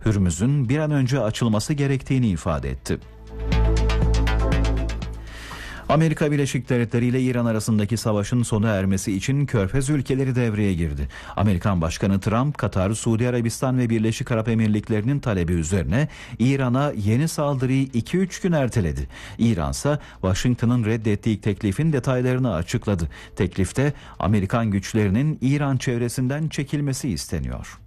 Hürmüz'ün bir an önce açılması gerektiğini ifade etti. Amerika Birleşik Devletleri ile İran arasındaki savaşın sona ermesi için Körfez ülkeleri devreye girdi. Amerikan Başkanı Trump, Katar, Suudi Arabistan ve Birleşik Arap Emirlikleri'nin talebi üzerine İran'a yeni saldırıyı 2-3 gün erteledi. İran ise Washington'ın reddettiği teklifin detaylarını açıkladı. Teklifte Amerikan güçlerinin İran çevresinden çekilmesi isteniyor.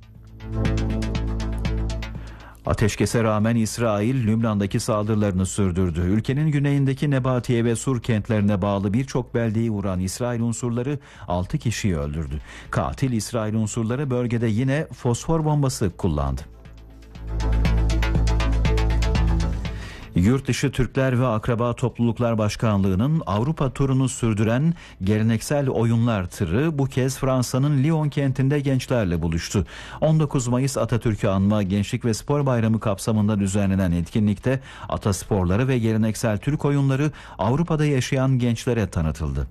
Ateşkese rağmen İsrail, Lübnan'daki saldırılarını sürdürdü. Ülkenin güneyindeki Nebatiye ve Sur kentlerine bağlı birçok beldeyi vuran İsrail unsurları 6 kişiyi öldürdü. Katil İsrail unsurları bölgede yine fosfor bombası kullandı. Yurtdışı Türkler ve Akraba Topluluklar Başkanlığı'nın Avrupa turunu sürdüren geleneksel oyunlar tırı bu kez Fransa'nın Lyon kentinde gençlerle buluştu. 19 Mayıs Atatürk'ü anma Gençlik ve Spor Bayramı kapsamında düzenlenen etkinlikte atasporları ve geleneksel Türk oyunları Avrupa'da yaşayan gençlere tanıtıldı.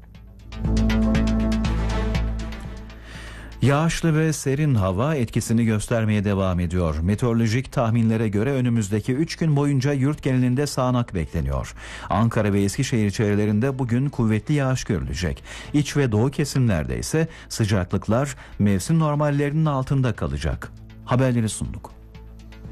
Yağışlı ve serin hava etkisini göstermeye devam ediyor. Meteorolojik tahminlere göre önümüzdeki 3 gün boyunca yurt genelinde sağanak bekleniyor. Ankara ve Eskişehir çevrelerinde bugün kuvvetli yağış görülecek. İç ve doğu kesimlerde ise sıcaklıklar mevsim normallerinin altında kalacak. Haberleri sunduk.